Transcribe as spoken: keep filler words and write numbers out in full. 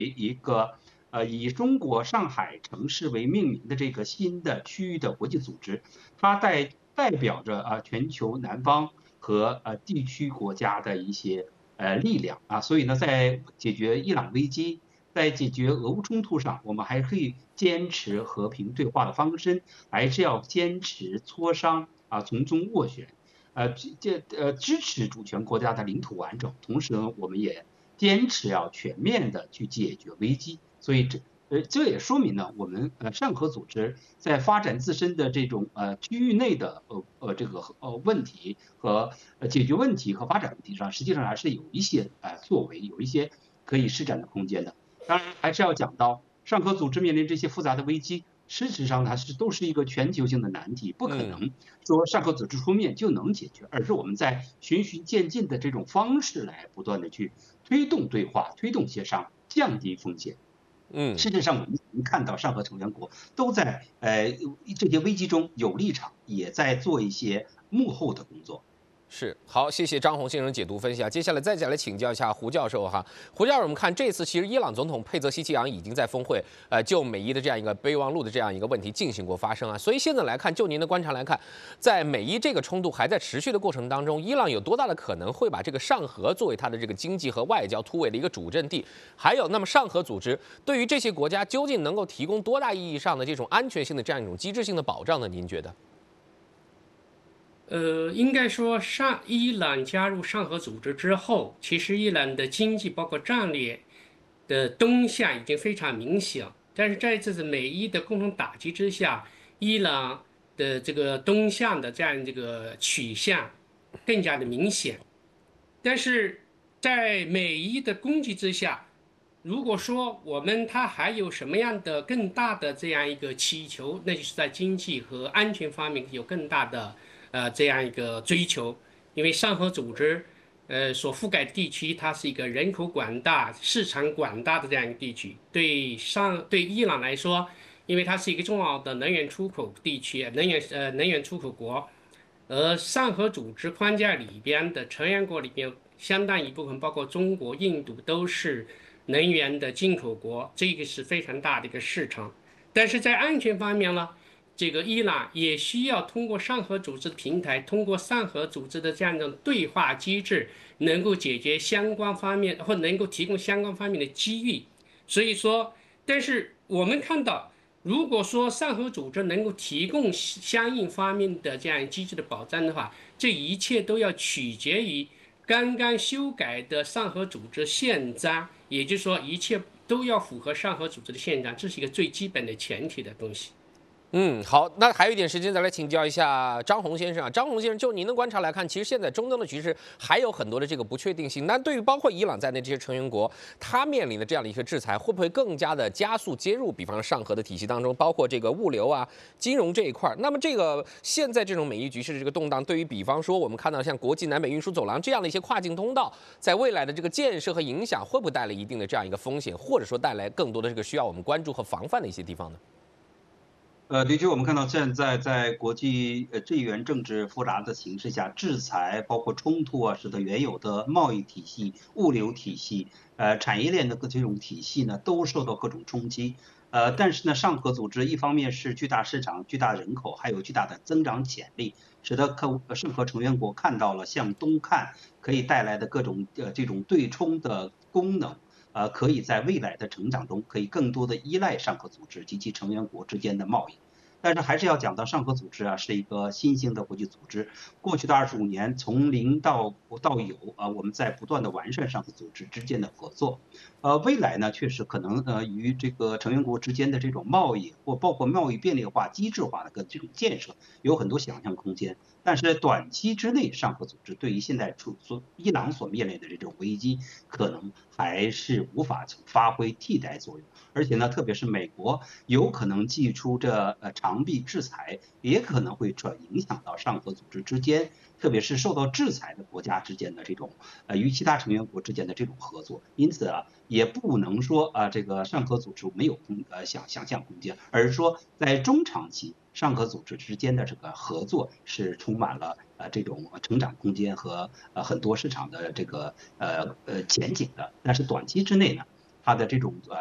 一个呃以中国上海城市为命名的这个新的区域的国际组织，它代代表着啊全球南方和呃地区国家的一些呃力量啊，所以呢，在解决伊朗危机，在解决俄乌冲突上，我们还可以坚持和平对话的方针，还是要坚持磋商啊，从中斡旋。呃，这呃支持主权国家的领土完整，同时呢，我们也坚持要全面的去解决危机。所以这呃这也说明呢，我们呃上合组织在发展自身的这种呃区域内的呃呃这个呃问题和呃解决问题和发展问题上，实际上还是有一些呃作为，有一些可以施展的空间的。当然，还是要讲到上合组织面临这些复杂的危机，事实上它是都是一个全球性的难题，不可嗯。 能说上合组织出面就能解决，而是我们在循序渐进的这种方式来不断的去推动对话、推动协商，降低风险。 嗯。 事实上，我们已经看到上合成员国都在呃这些危机中有立场，也在做一些幕后的工作。 是，好，谢谢张红先生解读分析啊。接下来再再来请教一下胡教授哈。胡教授，我们看这次其实伊朗总统佩泽西奇扬已经在峰会，呃，就美伊的这样一个备忘录的这样一个问题进行过发声啊。所以现在来看，就您的观察来看，在美伊这个冲突还在持续的过程当中，伊朗有多大的可能会把这个上合作为它的这个经济和外交突围的一个主阵地？还有，那么上合组织对于这些国家究竟能够提供多大意义上的这种安全性的这样一种机制性的保障呢？您觉得？ 呃，应该说上伊朗加入上合组织之后，其实伊朗的经济包括战略的动向已经非常明显。但是在这次美伊的共同打击之下，伊朗的这个东向的这样这个取向更加的明显。但是在美伊的攻击之下，如果说我们它还有什么样的更大的这样一个祈求，那就是在经济和安全方面有更大的呃这样一个追求，因为上合组织呃所覆盖的地区，它是一个人口广大、市场广大的这样一个地区，对上对伊朗来说，因为它是一个重要的能源出口地区，能源呃能源出口国。而上合组织框架里边的成员国里边，相当一部分，包括中国、印度，都是能源的进口国，这个是非常大的一个市场。但是在安全方面呢，这个伊朗也需要通过上合组织的平台，通过上合组织的这样一种对话机制，能够解决相关方面，或能够提供相关方面的机遇。所以说，但是我们看到。如果说上合组织能够提供相应方面的这样机制的保障的话，这一切都要取决于刚刚修改的上合组织宪章，也就是说，一切都要符合上合组织的宪章，这是一个最基本的前提的东西。 嗯，好，那还有一点时间，再来请教一下张红先生啊。张红先生，就您的观察来看，其实现在中东的局势还有很多的这个不确定性。那对于包括伊朗在内这些成员国，他面临的这样的一个制裁，会不会更加的加速接入，比方说上合的体系当中，包括这个物流啊、金融这一块？那么这个现在这种美伊局势的这个动荡，对于比方说我们看到像国际南北运输走廊这样的一些跨境通道，在未来的这个建设和影响，会不会带来一定的这样一个风险，或者说带来更多的这个需要我们关注和防范的一些地方呢？ 呃，的确，我们看到现在在国际呃地缘政治复杂的形势下，制裁包括冲突啊，使得原有的贸易体系、物流体系、呃产业链的各这种体系呢，都受到各种冲击。呃，但是呢，上合组织一方面是巨大市场、巨大人口，还有巨大的增长潜力，使得客上合成员国看到了向东看可以带来的各种呃这种对冲的功能。呃，可以在未来的成长中，可以更多的依赖上合组织及其成员国之间的贸易。但是还是要讲到上合组织啊，是一个新兴的国际组织。过去的二十五年，从零到到有啊，我们在不断的完善上合组织之间的合作。呃，未来呢，确实可能呃与这个成员国之间的这种贸易或包括贸易便利化、机制化的个这种建设，有很多想象空间。但是短期之内，上合组织对于现在处所伊朗所面临的这种危机，可能还是无法发挥替代作用。而且呢，特别是美国有可能祭出这呃长臂制裁，也可能会转影响到上合组织之间，特别是受到制裁的国家之间的这种呃与其他成员国之间的这种合作。因此啊，也不能说啊这个上合组织没有空呃想想象空间，而是说在中长期。上合组织之间的这个合作是充满了呃这种成长空间和呃很多市场的这个呃呃前景的，但是短期之内呢， 它的这种呃